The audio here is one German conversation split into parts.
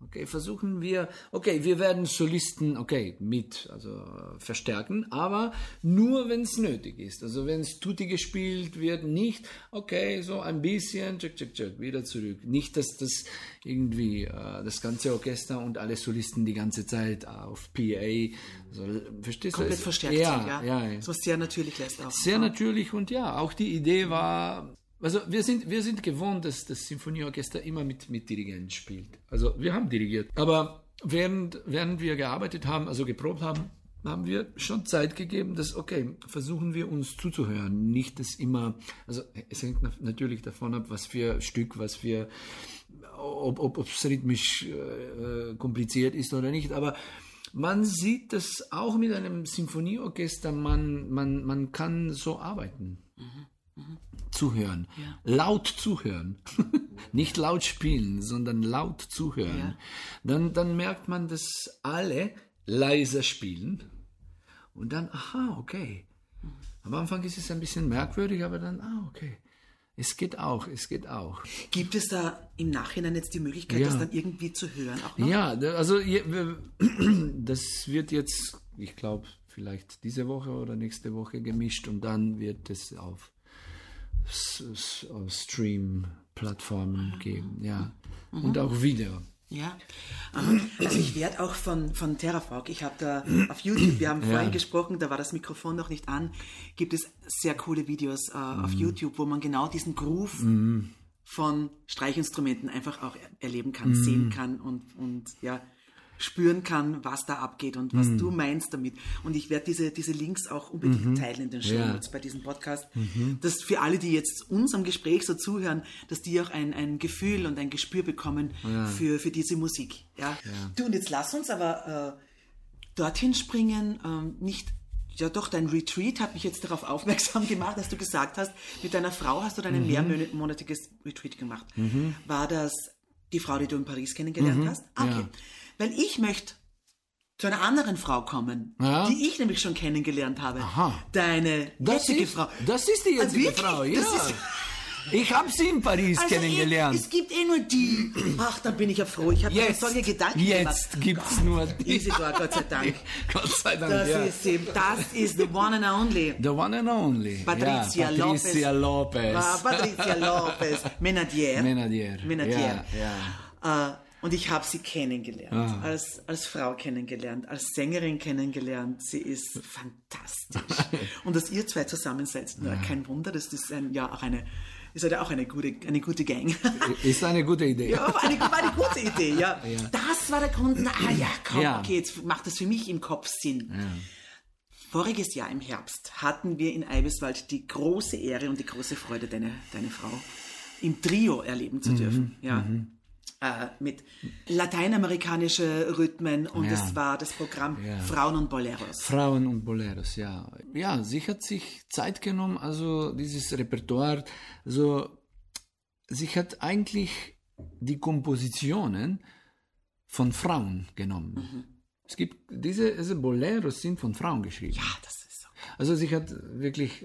Okay, versuchen wir, okay, wir werden Solisten, verstärken, aber nur, wenn es nötig ist. Also wenn es tutti gespielt wird, nicht, okay, so ein bisschen, wieder zurück. Nicht, dass das irgendwie das ganze Orchester und alle Solisten die ganze Zeit auf PA, also, verstehst du? Komplett verstärkt sind, ja. Das was sehr natürlich lässt auch. Sehr natürlich und auch die Idee war, also wir sind gewohnt, dass das Sinfonieorchester immer mit Dirigenten spielt. Also wir haben dirigiert. Aber während wir gearbeitet haben, also geprobt haben, haben wir schon Zeit gegeben, dass, versuchen wir uns zuzuhören. Nicht das immer, also es hängt natürlich davon ab, was für Stück, ob es rhythmisch kompliziert ist oder nicht, aber man sieht, dass auch mit einem Sinfonieorchester man kann so arbeiten. Zuhören, laut zuhören, nicht laut spielen, sondern laut zuhören. Dann merkt man, dass alle leiser spielen und dann, okay. Am Anfang ist es ein bisschen merkwürdig, aber dann, okay. Es geht auch. Gibt es da im Nachhinein jetzt die Möglichkeit, das dann irgendwie zu hören? Auch noch? Ja, also das wird jetzt, ich glaube, vielleicht diese Woche oder nächste Woche gemischt und dann wird es auf Stream-Plattformen geben, und auch Video. Ja, also ich werde auch von TerraFog, ich habe da auf YouTube, wir haben vorhin gesprochen, da war das Mikrofon noch nicht an, gibt es sehr coole Videos auf YouTube, wo man genau diesen Groove von Streichinstrumenten einfach auch erleben kann, sehen kann und spüren kann, was da abgeht und was du meinst damit. Und ich werde diese Links auch unbedingt teilen in den Shownotes bei diesem Podcast, dass für alle, die jetzt unserem Gespräch so zuhören, dass die auch ein Gefühl und ein Gespür bekommen für diese Musik. Ja. Du, und jetzt lass uns aber dorthin springen, dein Retreat hat mich jetzt darauf aufmerksam gemacht, dass du gesagt hast, mit deiner Frau hast du ein mehrmonatiges Retreat gemacht. War das die Frau, die du in Paris kennengelernt hast? Okay. Weil ich möchte zu einer anderen Frau kommen, die ich nämlich schon kennengelernt habe. Aha. Deine jetzige Frau. Das ist die jetzige Frau, ja. Ich habe sie in Paris kennengelernt. Es gibt nur die. Ach, da bin ich ja froh. Ich habe mir solche Gedanken gemacht. Jetzt gibt's nur die. Isidor, Gott sei Dank. Gott sei Dank, Das ist the one and only. The one and only. Patricia Lopez. Patricia Lopez. Menadier. Ja. Und ich habe sie kennengelernt, als Frau kennengelernt, als Sängerin kennengelernt. Sie ist fantastisch. Und dass ihr zwei zusammen seid, kein Wunder, das ist auch eine gute Gang. Ist eine gute Idee. Ja, war eine gute Idee, ja. Das war der Grund, okay, jetzt macht das für mich im Kopf Sinn. Ja. Voriges Jahr im Herbst hatten wir in Eibiswald die große Ehre und die große Freude, deine Frau im Trio erleben zu dürfen. Mit lateinamerikanische Rhythmen und es war das Programm Frauen und Boleros. Frauen und Boleros, ja. Ja, sie hat sich Zeit genommen, also dieses Repertoire, also sie hat eigentlich die Kompositionen von Frauen genommen. Es gibt diese Boleros sind von Frauen geschrieben. Ja, das ist so. Also sie hat wirklich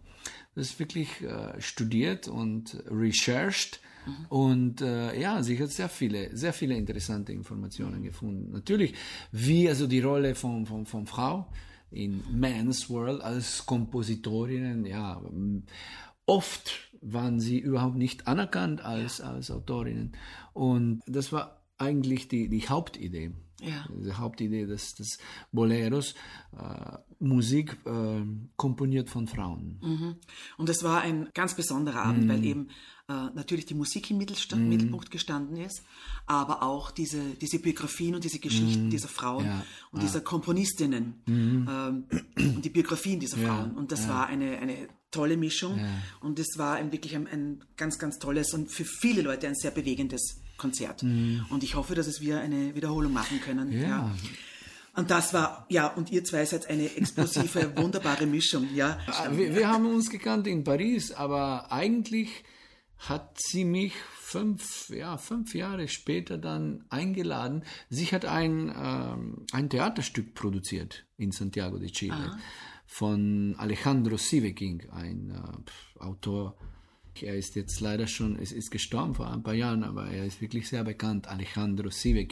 studiert und researched. Und sie hat sehr viele interessante Informationen gefunden. Natürlich, wie die Rolle von Frau in Man's World als Kompositorinnen, oft waren sie überhaupt nicht anerkannt als Autorinnen. Und das war eigentlich die Hauptidee. Ja. Die Hauptidee, dass Boleros Musik komponiert von Frauen. Und es war ein ganz besonderer Abend, weil eben natürlich die Musik im Mittelpunkt gestanden ist, aber auch diese Biografien und diese Geschichten dieser Frauen und dieser Komponistinnen und die Biografien dieser Frauen. Und das war eine tolle Mischung und es war wirklich ein ganz, ganz tolles und für viele Leute ein sehr bewegendes Konzert. Und ich hoffe, dass es wir eine Wiederholung machen können. Ja. Und das war, und ihr zwei seid eine explosive, wunderbare Mischung. Ja. Wir haben uns gekannt in Paris, aber eigentlich hat sie mich 5 Jahre später dann eingeladen. Sie hat ein Theaterstück produziert in Santiago de Chile von Alejandro Siveking, ein Autor. Er ist jetzt leider schon, es ist gestorben vor ein paar Jahren, aber er ist wirklich sehr bekannt, Alejandro Siveking.